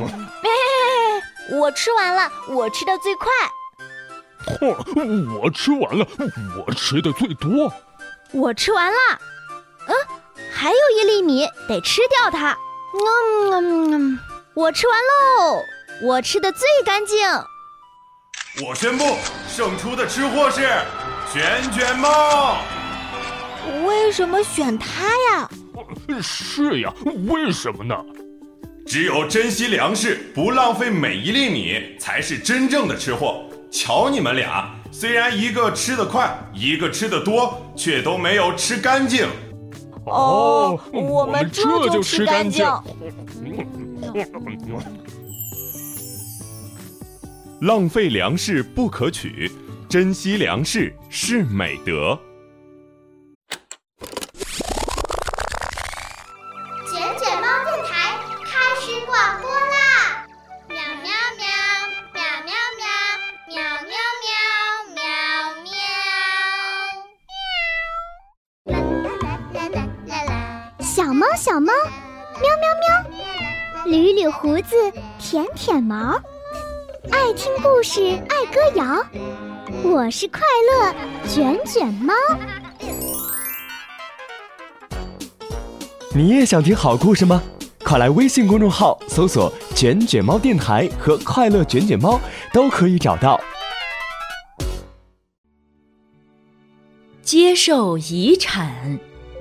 我吃完了，我吃的最快。 我吃完了，我吃的最多。 我吃完了，还有1粒米，得吃掉它。我吃完喽，我吃的最干净。 我宣布，胜出的吃货是卷卷猫。 为什么选它呀？ 是呀，为什么呢？ 只有珍惜粮食，不浪费每1粒米，才是真正的吃货。瞧你们俩，虽然一个吃得快，一个吃得多，却都没有吃干净。 我们这就吃干净。 浪费粮食不可取，珍惜粮食是美德。 卷卷猫电台开始广播啦！喵喵喵，喵喵喵，喵喵喵，喵喵。啦啦啦啦啦！小猫小猫，喵喵喵，捋捋胡子，舔舔毛。爱听故事，爱歌谣，我是快乐卷卷猫。 你也想听好故事吗？快来微信公众号搜索“卷卷猫电台”和“快乐卷卷猫”，都可以找到。 接受遗产。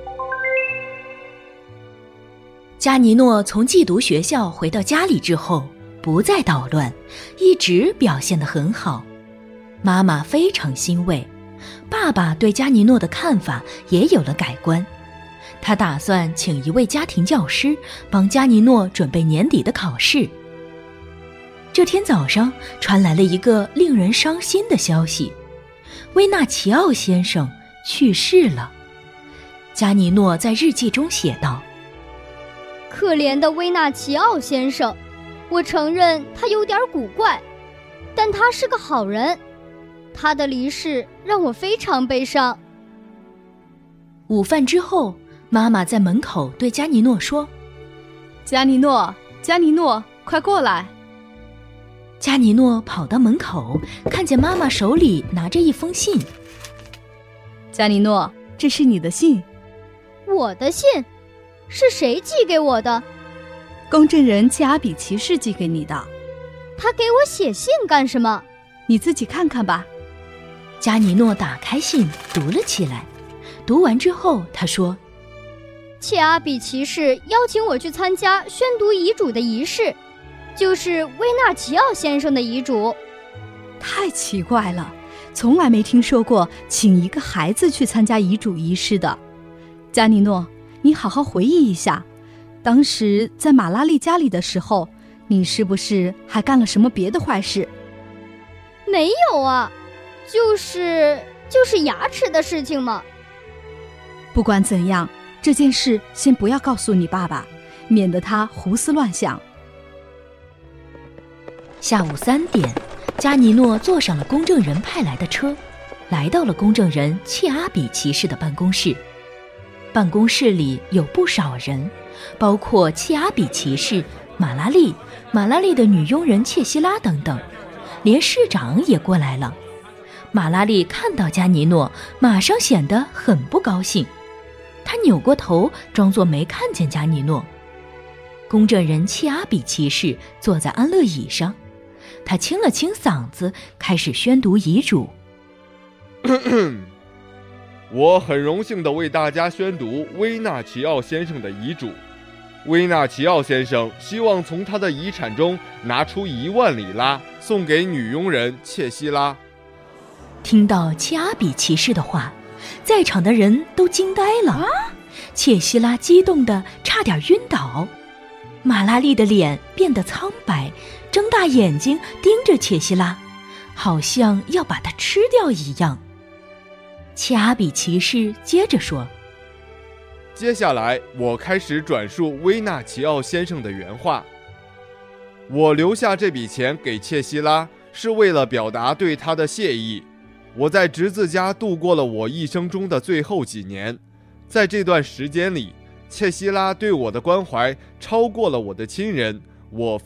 加尼诺从寄读学校回到家里之后，不再捣乱，一直表现得很好。妈妈非常欣慰，爸爸对加尼诺的看法也有了改观。他打算请一位家庭教师帮加尼诺准备年底的考试。这天早上传来了一个令人伤心的消息，威纳奇奥先生去世了。加尼诺在日记中写道： 可怜的威纳奇奥先生，我承认他有点古怪，但他是个好人。他的离世让我非常悲伤。 午饭之后，妈妈在门口对加尼诺说： 加尼诺，加尼诺，快过来。 加尼诺跑到门口，看见妈妈手里拿着一封信。 加尼诺，这是你的信。 我的信？是谁寄给我的？ 公证人切阿比骑士寄给你的。 他给我写信干什么？ 你自己看看吧。 加尼诺打开信读了起来，读完之后他说： 切阿比骑士邀请我去参加宣读遗嘱的仪式，就是威纳奇奥先生的遗嘱。 太奇怪了，从来没听说过请一个孩子去参加遗嘱仪式的。加尼诺，你好好回忆一下，当时在马拉丽家里的时候，你是不是还干了什么别的坏事？ 没有啊，就是牙齿的事情嘛。 不管怎样，这件事先不要告诉你爸爸，免得他胡思乱想。 下午3点，加尼诺坐上了公证人派来的车，来到了公证人切阿比骑士的办公室。办公室里有不少人，包括切阿比骑士、马拉丽的女佣人切西拉等等，连市长也过来了。马拉丽看到加尼诺，马上显得很不高兴。他扭过头，装作没看见加尼诺。公证人切阿比骑士坐在安乐椅上，他清了清嗓子，开始宣读遗嘱。 我很荣幸地为大家宣读威纳奇奥先生的遗嘱。威纳奇奥先生希望从他的遗产中拿出1万里拉，送给女佣人切西拉。 听到切阿比骑士的话，在场的人都惊呆了。切西拉激动得差点晕倒，马拉丽的脸变得苍白，睁大眼睛盯着切西拉，好像要把它吃掉一样。切阿比骑士接着说： 接下来我开始转述威纳奇奥先生的原话。我留下这笔钱给切西拉，是为了表达对他的谢意。我在侄子家度过了我一生中的最后几年，在这段时间里，切西拉对我的关怀超过了我的亲人，我